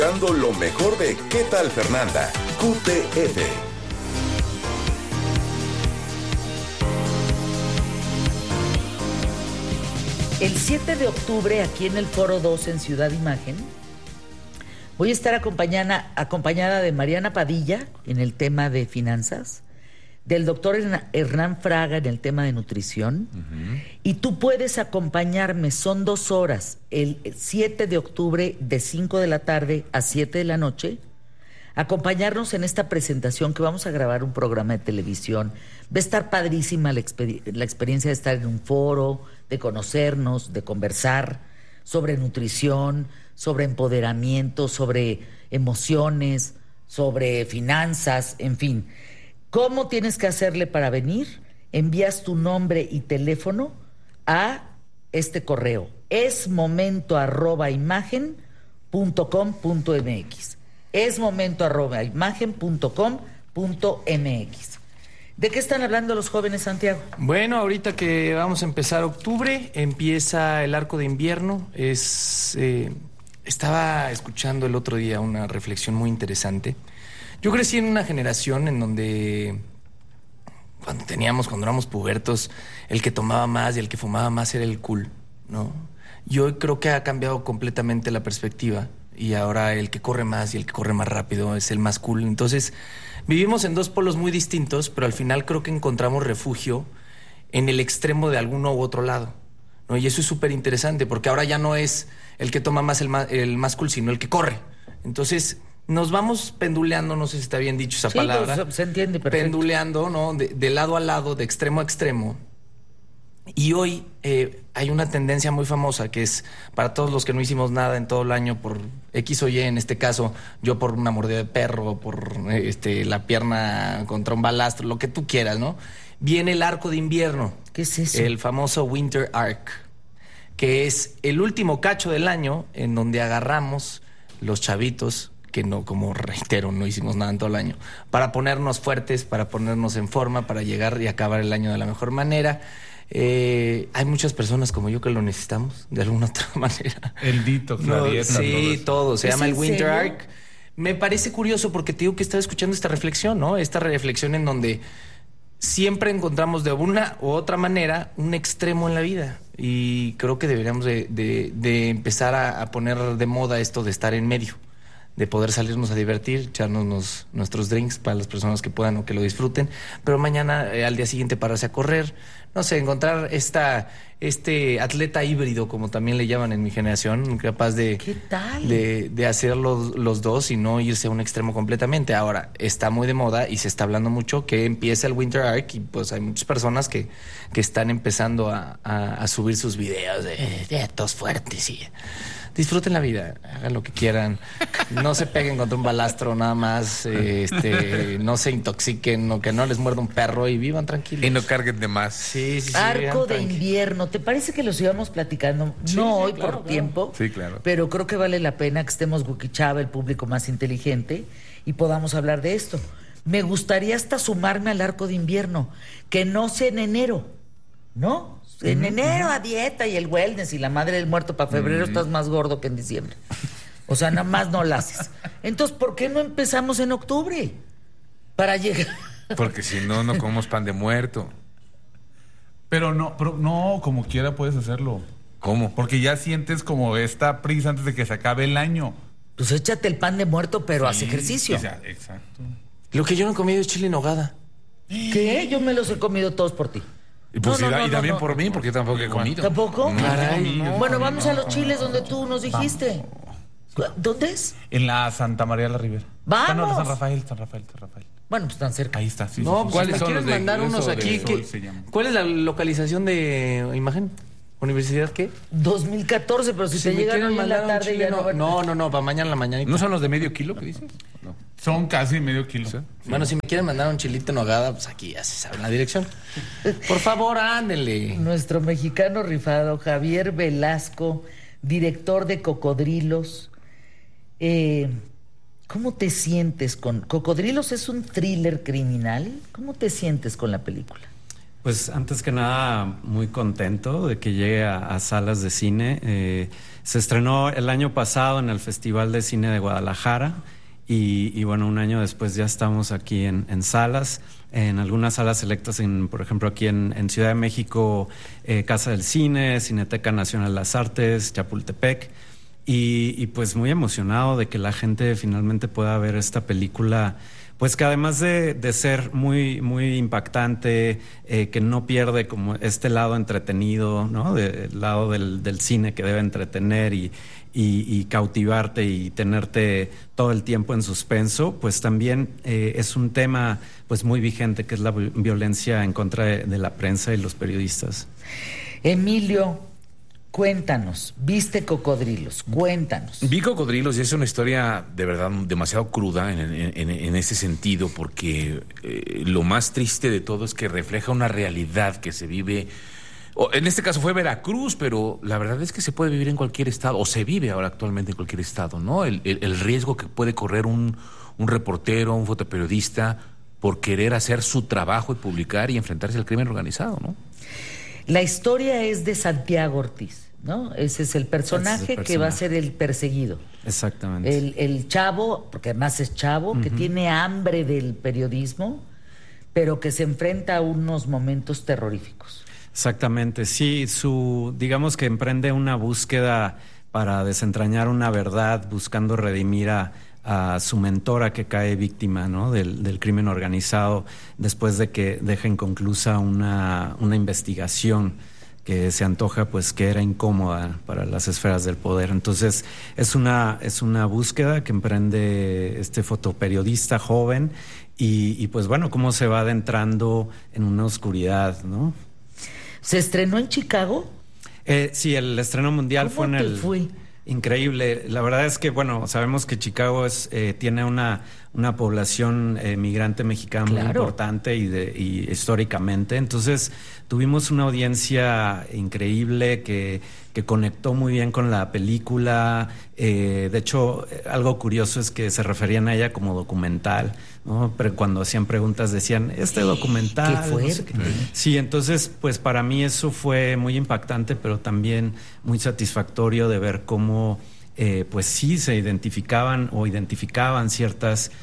Dando lo mejor de ¿Qué tal, Fernanda? QTF. El 7 de octubre, aquí en el Foro 2 en Ciudad Imagen, voy a estar acompañada de Mariana Padilla en el tema de finanzas, del doctor Hernán Fraga en el tema de nutrición, y tú puedes acompañarme, son 2 horas, el 7 de octubre de 5 de la tarde a 7 de la noche, acompañarnos en esta presentación que vamos a grabar un programa de televisión. Va a estar padrísima la experiencia de estar en un foro, de conocernos, de conversar sobre nutrición, sobre empoderamiento, sobre emociones, sobre finanzas, en fin. ¿Cómo tienes que hacerle para venir? Envías tu nombre y teléfono a este correo, esmomento@imagen.com.mx. esmomento@imagen.com.mx. ¿De qué están hablando los jóvenes, Santiago? Bueno, ahorita que vamos a empezar octubre, empieza el arco de invierno. Estaba escuchando el otro día una reflexión muy interesante. Yo crecí en una generación en donde cuando éramos pubertos, el que tomaba más y el que fumaba más era el cool, ¿no? Yo creo que ha cambiado completamente la perspectiva y ahora el que corre más y el que corre más rápido es el más cool. Entonces, vivimos en 2 polos muy distintos, pero al final creo que encontramos refugio en el extremo de alguno u otro lado, ¿no? Y eso es súper interesante porque ahora ya no es el que toma más el más cool, sino el que corre. Entonces, nos vamos penduleando, no sé si está bien dicho esa palabra. Pues, se entiende perfecto. Penduleando, ¿no? De lado a lado, de extremo a extremo. Y hoy hay una tendencia muy famosa que es para todos los que no hicimos nada en todo el año por X o Y, en este caso, yo por una mordida de perro, por la pierna contra un balastro, lo que tú quieras, ¿no? Viene el arco de invierno. ¿Qué es eso? El famoso Winter Arc, que es el último cacho del año en donde agarramos los chavitos que no, como reitero, no hicimos nada en todo el año, para ponernos fuertes, para ponernos en forma, para llegar y acabar el año de la mejor manera. Hay muchas personas como yo que lo necesitamos de alguna otra manera. El detox, la dieta. Sí, todo. Se llama el Winter serio? Arc. Me parece curioso porque te digo que estaba escuchando esta reflexión, ¿no? Esta reflexión en donde siempre encontramos de una u otra manera un extremo en la vida. Y creo que deberíamos de empezar a poner de moda esto de estar en medio, de poder salirnos a divertir, echarnos nuestros drinks para las personas que puedan o que lo disfruten, pero mañana, al día siguiente, pararse a correr, no sé, encontrar este atleta híbrido, como también le llaman en mi generación, capaz de, ¿Qué tal? de hacer los dos y no irse a un extremo completamente. Ahora, está muy de moda y se está hablando mucho que empieza el Winter Arc y pues hay muchas personas que están empezando a subir sus videos de dietos fuertes y disfruten la vida, hagan lo que quieran, no se peguen contra un balastro nada más, no se intoxiquen, o que no les muerda un perro y vivan tranquilos. Y no carguen de más. Sí, Arco de tranqui. invierno. ¿Te parece que lo sigamos platicando? Sí, No sí, hoy claro, por claro. tiempo. Sí, claro. Pero creo que vale la pena que estemos Guquichava, el público más inteligente, y podamos hablar de esto. Me gustaría hasta sumarme al arco de invierno, que no sea en enero, ¿no? En enero a dieta y el wellness y la madre del muerto para febrero estás más gordo que en diciembre. O sea, nada más no la haces. Entonces, ¿por qué no empezamos en octubre? Para llegar... Porque si no, no comemos pan de muerto. Pero no, como quiera puedes hacerlo. ¿Cómo? Porque ya sientes como esta prisa antes de que se acabe el año. Pues échate el pan de muerto, pero haz Sí, ejercicio. Exacto. Lo que yo no he comido es chile en nogada. ¿Qué? Yo me los he comido todos por ti. Y pues No, y no, también no. por mí, porque yo tampoco he comido. ¿Tampoco? No, Caray. no, Bueno, vamos a los chiles donde tú nos dijiste. ¿Dónde es? En la Santa María de la Ribera. ¡Vamos! Ah, no, San Rafael. Bueno, pues están cerca. Ahí está, sí. No, sí, pues ¿Cuáles me son quieren los de mandar unos eso de aquí. Sol se llama? ¿Cuál es la localización de Imagen? ¿Universidad qué? 2014, pero si te me llegan quieren hoy en la mandar un tarde chile, ya no van. no, para mañana en la mañanita. ¿No son los de medio kilo que dices? No. Son casi medio kilo. ¿Sí? Bueno, si me quieren mandar un chilito en nogada, pues aquí ya se sabe la dirección. Por favor, ándenle. Nuestro mexicano rifado, Javier Velasco, director de Cocodrilos. ¿Cómo te sientes con Cocodrilos? ¿Es un thriller criminal? ¿Cómo te sientes con la película? Pues antes que nada, muy contento de que llegue a salas de cine. Se estrenó el año pasado en el Festival de Cine de Guadalajara y bueno, un año después ya estamos aquí en salas, en algunas salas selectas, por ejemplo aquí en Ciudad de México, Casa del Cine, Cineteca Nacional de las Artes, Chapultepec. Y pues muy emocionado de que la gente finalmente pueda ver esta película, pues que además de ser muy, muy impactante, que no pierde como este lado entretenido, ¿no? El lado del cine que debe entretener y cautivarte y tenerte todo el tiempo en suspenso, pues también es un tema pues muy vigente, que es la violencia en contra de la prensa y los periodistas. Emilio, cuéntanos, ¿viste Cocodrilos? Cuéntanos. Vi Cocodrilos y es una historia de verdad demasiado cruda en ese sentido, porque lo más triste de todo es que refleja una realidad que se vive. En este caso fue Veracruz, pero la verdad es que se puede vivir en cualquier estado, o se vive ahora actualmente en cualquier estado, ¿no? El riesgo que puede correr un reportero, un fotoperiodista, por querer hacer su trabajo y publicar y enfrentarse al crimen organizado, ¿no? La historia es de Santiago Ortiz, ¿no? Ese es el personaje que va a ser el perseguido. Exactamente. El chavo, porque además es chavo, que tiene hambre del periodismo, pero que se enfrenta a unos momentos terroríficos. Exactamente, sí, digamos que emprende una búsqueda para desentrañar una verdad, buscando redimir a su mentora que cae víctima, ¿no? del crimen organizado, después de que deja inconclusa una investigación que se antoja pues que era incómoda para las esferas del poder. Entonces es una búsqueda que emprende este fotoperiodista joven y pues bueno, cómo se va adentrando en una oscuridad, ¿no? ¿Se estrenó en Chicago? Sí, el estreno mundial fue en el... fue? Increíble. La verdad es que, bueno, sabemos que Chicago tiene una población migrante mexicana muy importante y históricamente. Entonces, tuvimos una audiencia increíble que conectó muy bien con la película. De hecho, algo curioso es que se referían a ella como documental, ¿no? Pero cuando hacían preguntas decían, ¿este documental? ¡Qué fuerte! No sé qué. Sí, entonces, pues para mí eso fue muy impactante, pero también muy satisfactorio de ver cómo, pues sí, se identificaban ciertas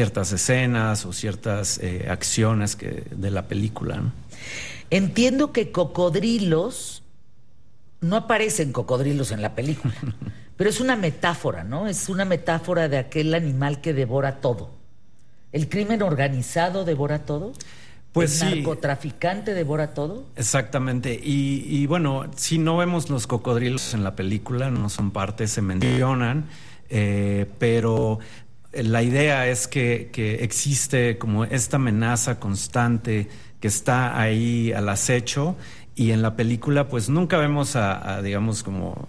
escenas o ciertas acciones de la película, ¿no? Entiendo que Cocodrilos, no aparecen cocodrilos en la película, pero es una metáfora, ¿no? Es una metáfora de aquel animal que devora todo. ¿El crimen organizado devora todo? Pues ¿El sí. narcotraficante devora todo? Exactamente. Y bueno, si no vemos los cocodrilos en la película, no son parte, se mencionan, pero la idea es que existe como esta amenaza constante que está ahí al acecho, y en la película pues nunca vemos digamos como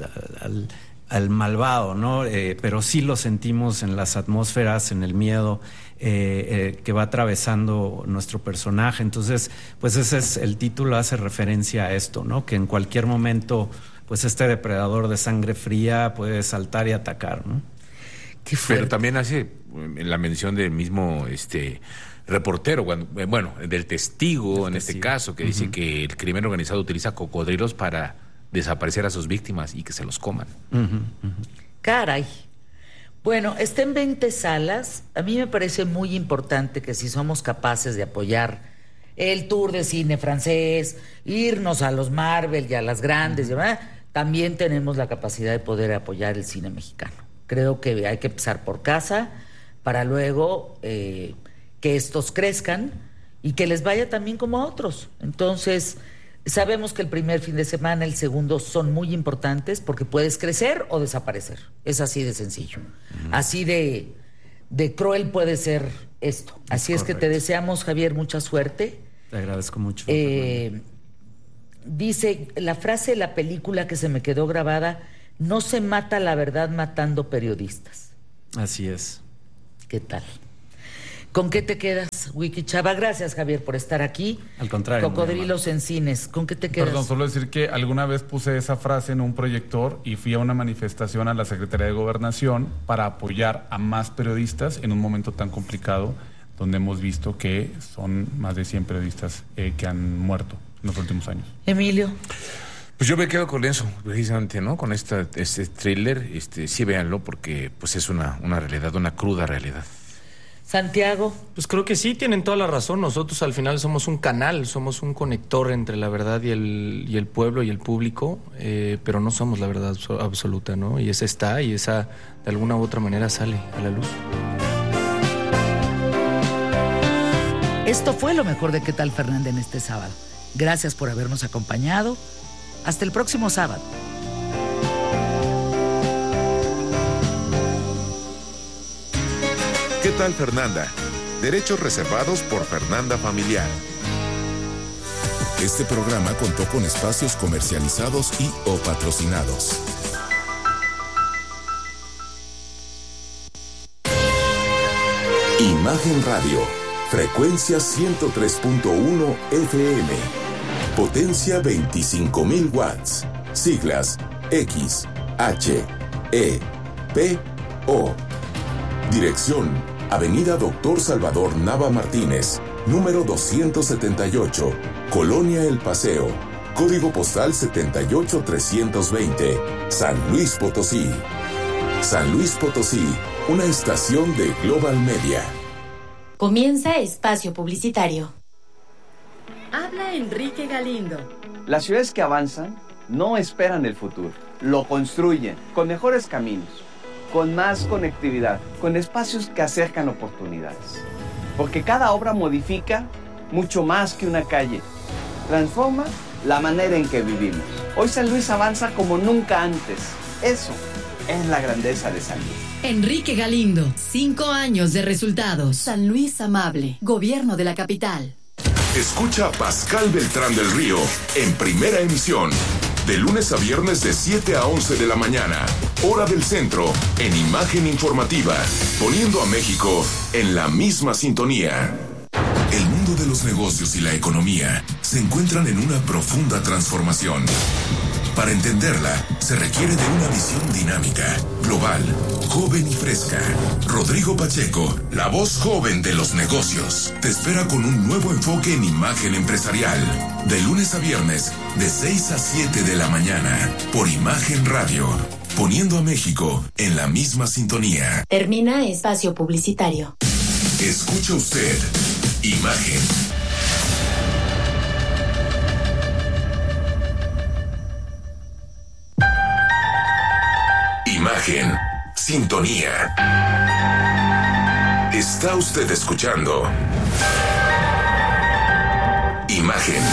al malvado, ¿no? Pero sí lo sentimos en las atmósferas, en el miedo que va atravesando nuestro personaje. Entonces, pues ese es el título, hace referencia a esto, ¿no? Que en cualquier momento, pues este depredador de sangre fría puede saltar y atacar, ¿no? Qué fuerte. Pero también hace la mención del mismo reportero, bueno, del testigo en este caso, que dice que el crimen organizado utiliza cocodrilos para desaparecer a sus víctimas y que se los coman. Caray. Bueno, está en 20 salas. A mí me parece muy importante que si somos capaces de apoyar el tour de cine francés, irnos a los Marvel y a las grandes, ¿verdad? También tenemos la capacidad de poder apoyar el cine mexicano. Creo que hay que empezar por casa para luego que estos crezcan y que les vaya también como a otros. Entonces, sabemos que el primer fin de semana, el segundo son muy importantes porque puedes crecer o desaparecer. Es así de sencillo. Así de cruel puede ser esto. Así es que te deseamos, Javier, mucha suerte. Te agradezco mucho. Dice la frase de la película que se me quedó grabada: no se mata la verdad matando periodistas. Así es. ¿Qué tal? ¿Con qué te quedas, Wiki Chava? Gracias, Javier, por estar aquí. Al contrario. Cocodrilos en cines. ¿Con qué te quedas? Perdón, solo decir que alguna vez puse esa frase en un proyector y fui a una manifestación a la Secretaría de Gobernación para apoyar a más periodistas en un momento tan complicado donde hemos visto que son más de 100 periodistas que han muerto en los últimos años. Emilio. Pues yo me quedo con eso, precisamente, ¿no? Con este thriller, sí véanlo, porque pues es una realidad, una cruda realidad. Santiago. Pues creo que sí, tienen toda la razón. Nosotros al final somos un canal, somos un conector entre la verdad y el pueblo y el público, pero no somos la verdad absoluta, ¿no? Y esa está, y esa de alguna u otra manera sale a la luz. Esto fue lo mejor de ¿Qué tal, Fernanda?, en este sábado. Gracias por habernos acompañado. Hasta el próximo sábado. ¿Qué tal, Fernanda? Derechos reservados por Fernanda Familiar. Este programa contó con espacios comercializados y o patrocinados. Imagen Radio, frecuencia 103.1 FM, potencia 25,000 watts, siglas X, H, E, P, O. Dirección, Avenida Doctor Salvador Nava Martínez, número 278, Colonia El Paseo, código postal 78320, San Luis Potosí. San Luis Potosí, una estación de Global Media. Comienza espacio publicitario. Habla Enrique Galindo. Las ciudades que avanzan no esperan el futuro, lo construyen con mejores caminos, con más conectividad, con espacios que acercan oportunidades. Porque cada obra modifica mucho más que una calle. Transforma la manera en que vivimos. Hoy San Luis avanza como nunca antes. Eso es la grandeza de San Luis. Enrique Galindo, 5 años de resultados. San Luis Amable, Gobierno de la Capital. Escucha a Pascal Beltrán del Río en primera emisión, de lunes a viernes de 7 a 11 de la mañana, hora del centro, en Imagen Informativa, poniendo a México en la misma sintonía. El mundo de los negocios y la economía se encuentran en una profunda transformación. Para entenderla, se requiere de una visión dinámica, global, joven y fresca. Rodrigo Pacheco, la voz joven de los negocios, te espera con un nuevo enfoque en imagen empresarial. De lunes a viernes, de 6 a 7 de la mañana, por Imagen Radio, poniendo a México en la misma sintonía. Termina espacio publicitario. Escucha usted, Imagen. Imagen, sintonía. Está usted escuchando Imagen.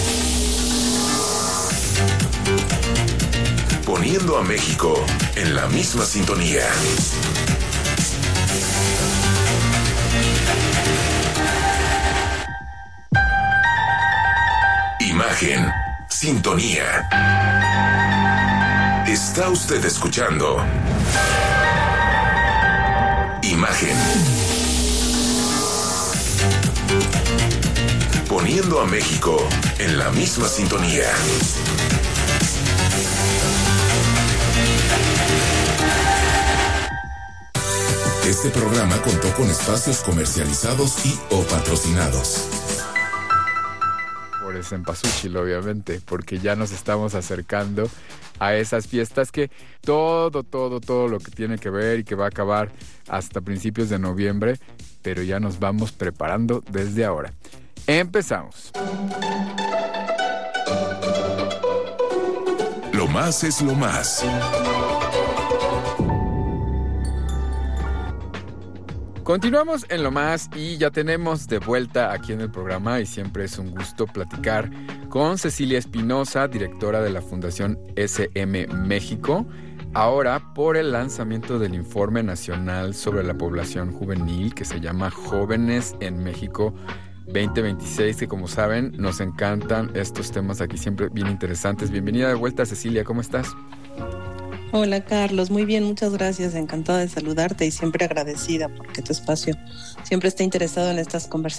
Poniendo a México en la misma sintonía. Imagen, sintonía. Está usted escuchando Imagen. Poniendo a México en la misma sintonía. Este programa contó con espacios comercializados y o patrocinados. Por el cempasúchil, obviamente, porque ya nos estamos acercando a esas fiestas que todo lo que tiene que ver y que va a acabar hasta principios de noviembre, pero ya nos vamos preparando desde ahora. Empezamos. Lo más es lo más. Continuamos en Lo Más y ya tenemos de vuelta aquí en el programa y siempre es un gusto platicar con Cecilia Espinosa, directora de la Fundación SM México, ahora por el lanzamiento del Informe Nacional sobre la Población Juvenil que se llama Jóvenes en México 2026, que como saben nos encantan estos temas aquí siempre bien interesantes. Bienvenida de vuelta, Cecilia, ¿cómo estás? Hola Carlos, muy bien, muchas gracias, encantada de saludarte y siempre agradecida porque tu espacio siempre está interesado en estas conversaciones